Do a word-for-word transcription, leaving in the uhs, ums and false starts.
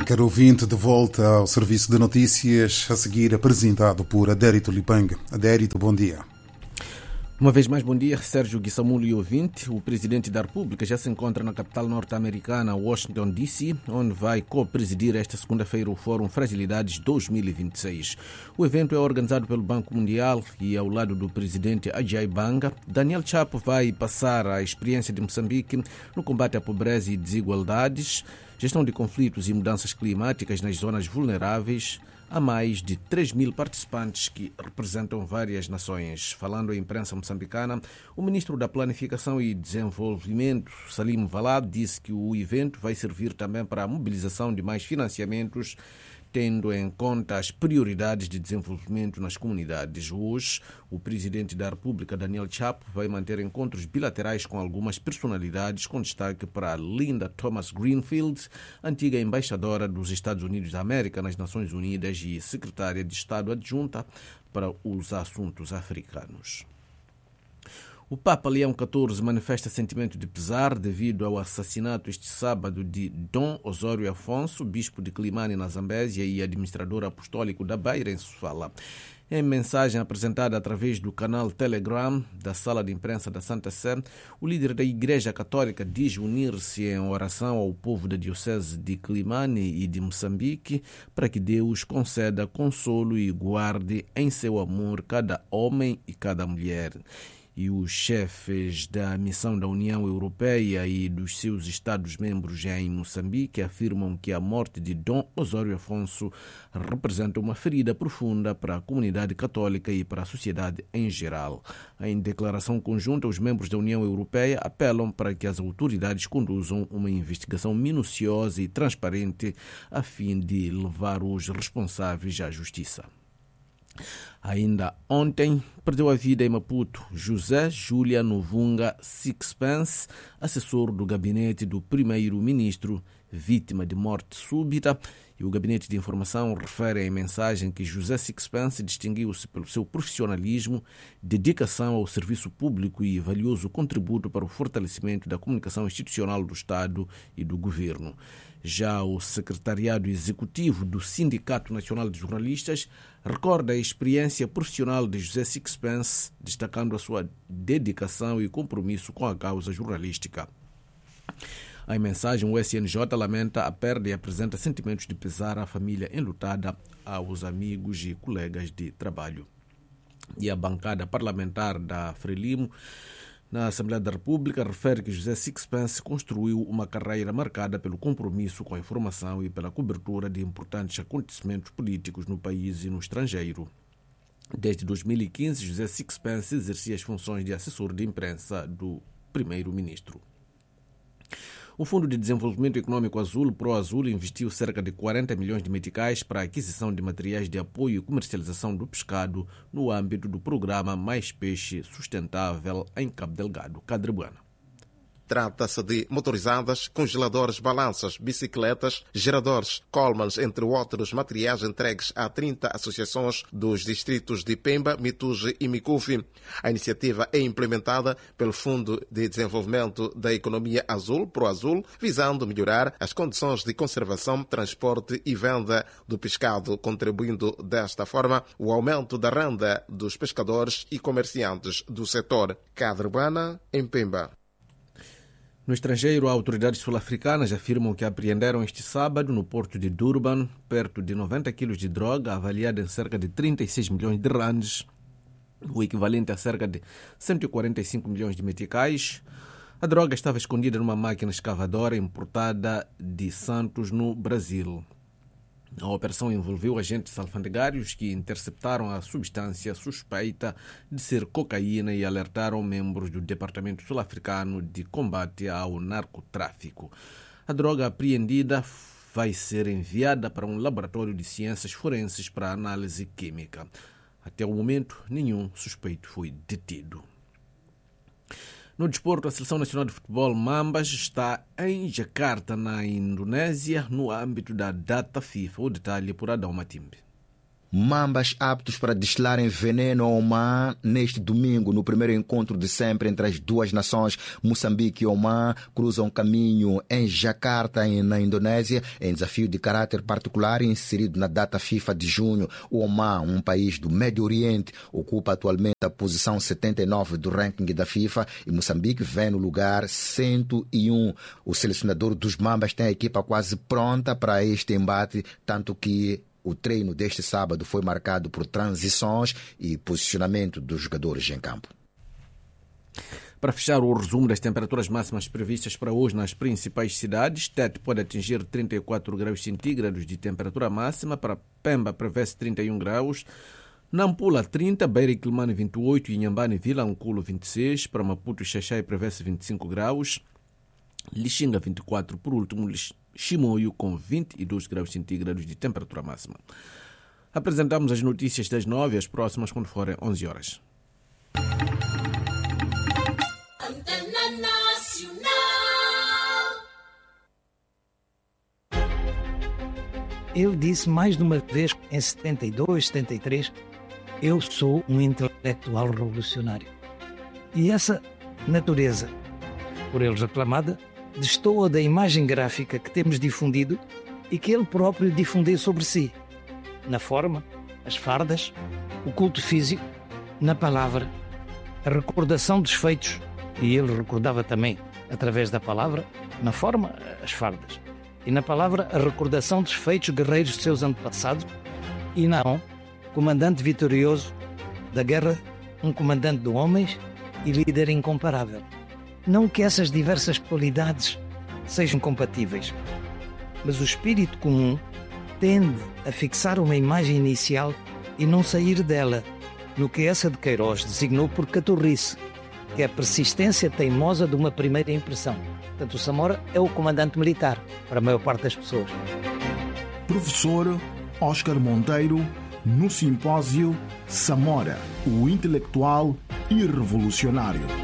Caro ouvinte, de volta ao Serviço de Notícias, a seguir apresentado por Adérito Lipanga. Adérito, bom dia. Uma vez mais, bom dia, Sérgio Guissamulo e ouvinte. O Presidente da República já se encontra na capital norte-americana, Washington, D C, onde vai co-presidir esta segunda-feira o Fórum Fragilidades dois mil e vinte e seis. O evento é organizado pelo Banco Mundial e, ao lado do Presidente Ajay Banga, Daniel Chapo vai passar a experiência de Moçambique no combate à pobreza e desigualdades, gestão de conflitos e mudanças climáticas nas zonas vulneráveis. Há mais de três mil participantes que representam várias nações. Falando à imprensa moçambicana, o ministro da Planificação e Desenvolvimento, Salim Valad, disse que o evento vai servir também para a mobilização de mais financiamentos, tendo em conta as prioridades de desenvolvimento nas comunidades. Hoje, o Presidente da República, Daniel Chapo, vai manter encontros bilaterais com algumas personalidades, com destaque para Linda Thomas Greenfield, antiga embaixadora dos Estados Unidos da América nas Nações Unidas e secretária de Estado adjunta para os assuntos africanos. O Papa Leão catorze manifesta sentimento de pesar devido ao assassinato este sábado de Dom Osório Afonso, bispo de Climane, na Zambésia, e administrador apostólico da Beira, em Sofala. Em mensagem apresentada através do canal Telegram da Sala de Imprensa da Santa Sé, o líder da Igreja Católica diz unir-se em oração ao povo da Diocese de Climane e de Moçambique para que Deus conceda consolo e guarde em seu amor cada homem e cada mulher. E os chefes da missão da União Europeia e dos seus Estados-membros em Moçambique afirmam que a morte de Dom Osório Afonso representa uma ferida profunda para a comunidade católica e para a sociedade em geral. Em declaração conjunta, os membros da União Europeia apelam para que as autoridades conduzam uma investigação minuciosa e transparente a fim de levar os responsáveis à justiça. Ainda ontem, perdeu a vida em Maputo José Juliano Vunga Sixpence, assessor do gabinete do primeiro-ministro, vítima de morte súbita. E o Gabinete de Informação refere em mensagem que José Sixpence distinguiu-se pelo seu profissionalismo, dedicação ao serviço público e valioso contributo para o fortalecimento da comunicação institucional do Estado e do Governo. Já o Secretariado Executivo do Sindicato Nacional de Jornalistas recorda a experiência profissional de José Sixpence, destacando a sua dedicação e compromisso com a causa jornalística. Em mensagem, o S N J lamenta a perda e apresenta sentimentos de pesar à família enlutada, aos amigos e colegas de trabalho. E a bancada parlamentar da Frelimo, na Assembleia da República, refere que José Sixpence construiu uma carreira marcada pelo compromisso com a informação e pela cobertura de importantes acontecimentos políticos no país e no estrangeiro. Desde dois mil e quinze, José Sixpence exercia as funções de assessor de imprensa do primeiro-ministro. O Fundo de Desenvolvimento Econômico Azul, ProAzul, investiu cerca de quarenta milhões de meticais para a aquisição de materiais de apoio e comercialização do pescado no âmbito do programa Mais Peixe Sustentável em Cabo Delgado, Cadrebuana. Trata-se de motorizadas, congeladores, balanças, bicicletas, geradores, colmans, entre outros materiais entregues a trinta associações dos distritos de Pemba, Mituge e Micufi. A iniciativa é implementada pelo Fundo de Desenvolvimento da Economia Azul, ProAzul, visando melhorar as condições de conservação, transporte e venda do pescado, contribuindo desta forma o aumento da renda dos pescadores e comerciantes do setor. Cadrebuana, em Pemba. No estrangeiro, autoridades sul-africanas afirmam que apreenderam este sábado, no porto de Durban, perto de noventa quilos de droga, avaliada em cerca de trinta e seis milhões de randes, o equivalente a cerca de cento e quarenta e cinco milhões de meticais. A droga estava escondida numa máquina escavadora importada de Santos, no Brasil. A operação envolveu agentes alfandegários que interceptaram a substância suspeita de ser cocaína e alertaram membros do Departamento Sul-Africano de Combate ao Narcotráfico. A droga apreendida vai ser enviada para um laboratório de ciências forenses para análise química. Até o momento, nenhum suspeito foi detido. No desporto, a Seleção Nacional de Futebol Mambas está em Jakarta, na Indonésia, no âmbito da data FIFA. O detalhe por Adão Matimbe. Mambas aptos para destilarem veneno ao Oman neste domingo, no primeiro encontro de sempre entre as duas nações. Moçambique e Oman cruzam caminho em Jakarta, na Indonésia, em desafio de caráter particular inserido na data FIFA de junho. O Oman, um país do Médio Oriente, ocupa atualmente a posição setenta e nove do ranking da FIFA e Moçambique vem no lugar cento e um. O selecionador dos Mambas tem a equipa quase pronta para este embate, tanto que o treino deste sábado foi marcado por transições e posicionamento dos jogadores em campo. Para fechar o resumo das temperaturas máximas previstas para hoje nas principais cidades, Tete pode atingir trinta e quatro graus centígrados de temperatura máxima, para Pemba prevê-se trinta e um graus, Nampula trinta, Beira e Quilmane vinte e oito, Inhambane e Vilanculo vinte e seis, para Maputo e Xaixai prevê-se vinte e cinco graus, Lixinga vinte e quatro, por último Chimoio com vinte e dois graus centígrados de temperatura máxima. Apresentamos as notícias das nove, as próximas quando forem onze horas. Ele disse mais de uma vez, em setenta e dois, setenta e três, eu sou um intelectual revolucionário. E essa natureza, por eles aclamada, destoa da imagem gráfica que temos difundido e que ele próprio difundiu sobre si, na forma, as fardas, o culto físico, na palavra, a recordação dos feitos, e ele recordava também, através da palavra, na forma, as fardas, e na palavra, a recordação dos feitos guerreiros de seus antepassados, e não, comandante vitorioso da guerra, um comandante de homens e líder incomparável. Não que essas diversas qualidades sejam compatíveis, mas o espírito comum tende a fixar uma imagem inicial e não sair dela, no que essa de Queiroz designou por caturrice, que é a persistência teimosa de uma primeira impressão. Portanto, o Samora é o comandante militar, para a maior parte das pessoas. Professor Oscar Monteiro, no simpósio Samora, o intelectual e revolucionário.